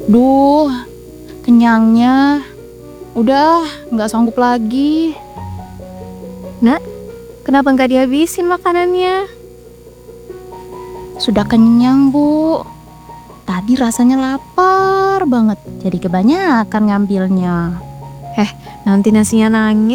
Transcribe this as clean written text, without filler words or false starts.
Duh, kenyangnya. Udah, nggak sanggup lagi. Nak, kenapa nggak dihabisin makanannya? Sudah kenyang, Bu. Tadi rasanya lapar banget, jadi kebanyakan ngambilnya. Nanti nasinya nangis.